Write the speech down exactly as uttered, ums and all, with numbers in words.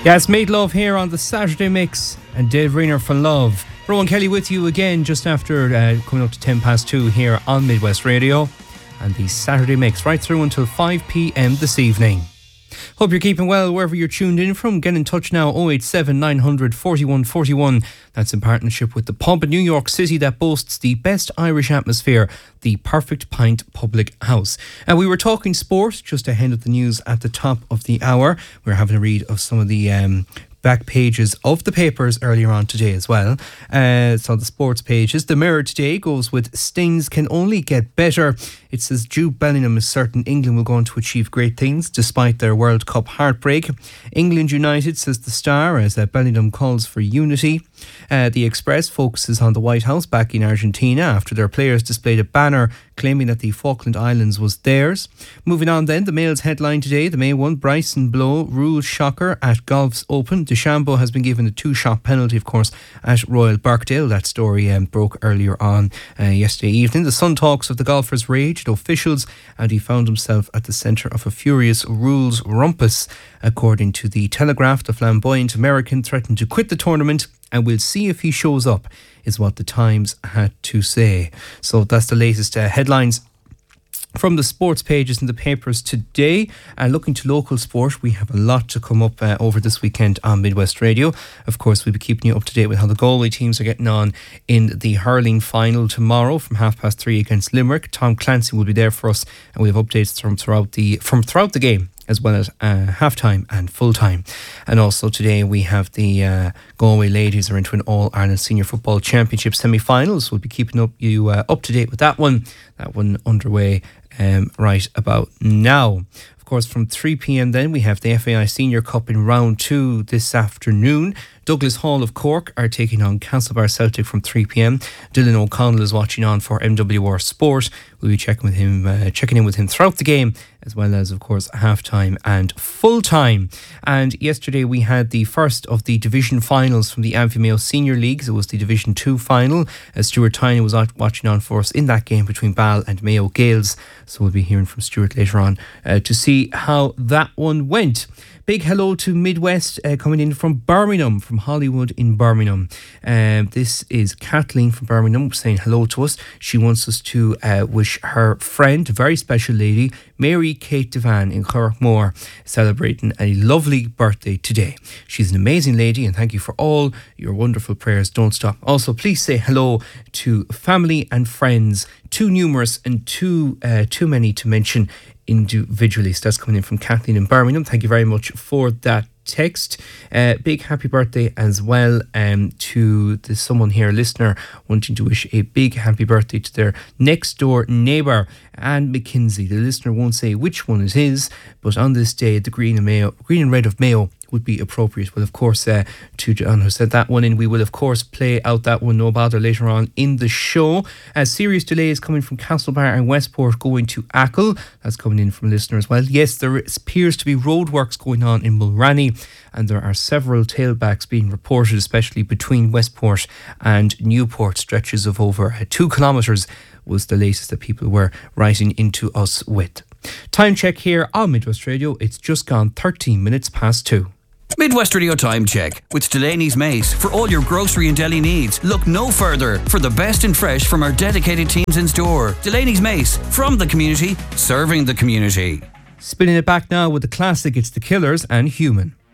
Yes, Made Love here on the Saturday Mix and Dave Rayner for Love. Rowan Kelly with you again just after uh, coming up to ten past two here on Midwest Radio and the Saturday Mix right through until five p.m. this evening. Hope you're keeping well wherever you're tuned in from. Get in touch now, oh eight seven nine hundred forty-one forty-one. That's in partnership with the pub in New York City that boasts the best Irish atmosphere, the Perfect Pint Public House. And we were talking sport just ahead of the news at the top of the hour. We were having a read of some of the um, back pages of the papers earlier on today as well. Uh, so the sports pages. The Mirror today goes with Stains can only get better. It says Jude Bellingham is certain England will go on to achieve great things despite their World Cup heartbreak. England United, says the Star, as uh, Bellingham calls for unity. Uh, the Express focuses on the White House back in Argentina after their players displayed a banner claiming that the Falkland Islands was theirs. Moving on then, the Mail's headline today, the Mail one, Bryson Blow rules shocker at Golf's Open. DeChambeau has been given a two-shot penalty, of course, at Royal Birkdale. That story um, broke earlier on uh, yesterday evening. The Sun talks of the golfer's rage at officials, and he found himself at the centre of a furious rules rumpus. According to the Telegraph, the flamboyant American threatened to quit the tournament, and we'll see if he shows up, is what the Times had to say. So that's the latest uh, headlines from the sports pages in the papers today. And uh, looking to local sport, we have a lot to come up uh, over this weekend on Midwest Radio. Of course, we'll be keeping you up to date with how the Galway teams are getting on in the hurling final tomorrow from half past three against Limerick. Tom Clancy will be there for us, and we have updates from throughout the from throughout the game, as well as uh, half-time and full-time. And also today we have the uh, Galway ladies are into an All-Ireland Senior Football Championship semi-finals. We'll be keeping up you uh, up to date with that one. That one underway um, right about now. Of course, from three p.m. then we have the F A I Senior Cup in round two this afternoon. Douglas Hall of Cork are taking on Castlebar Celtic from three p.m. Dylan O'Connell is watching on for M W R Sport. We'll be checking with him, uh, checking in with him throughout the game, as well as, of course, half-time and full-time. And yesterday we had the first of the division finals from the Amphy Mayo Senior Leagues. It was the Division two final. As Stuart Tiny was out watching on for us in that game between Ball and Mayo Gales. So we'll be hearing from Stuart later on uh, to see how that one went. Big hello to Midwest uh, coming in from Birmingham, from Hollywood in Birmingham. Um, this is Kathleen from Birmingham saying hello to us. She wants us to uh, wish her friend, a very special lady, Mary Kate Devan in Corkmore, celebrating a lovely birthday today. She's an amazing lady, and thank you for all your wonderful prayers. Don't stop. Also, please say hello to family and friends, too numerous and too uh, too many to mention individually. So that's coming in from Kathleen in Birmingham. Thank you very much for that text. Uh, big happy birthday as well um, to the someone here, a listener, wanting to wish a big happy birthday to their next door neighbour, Anne McKinsey. The listener won't say which one it is, but on this day, the green and Mayo, green and red of Mayo would be appropriate. Well, of course, uh, to John who sent that one in, we will of course play out that one, no bother, later on in the show. Uh, serious delays coming from Castlebar and Westport going to Achill. That's coming in from a listener as well. Yes, there appears to be roadworks going on in Mulranny, and there are several tailbacks being reported, especially between Westport and Newport. Stretches of over uh, two kilometres was the latest that people were writing into us with. Time check here on Midwest Radio. It's just gone thirteen minutes past two. Midwest Radio Time Check with Delaney's Mace. For all your grocery and deli needs, look no further for the best and fresh from our dedicated teams in store. Delaney's Mace, from the community, serving the community. Spinning it back now with the classic, it's The Killers and Human.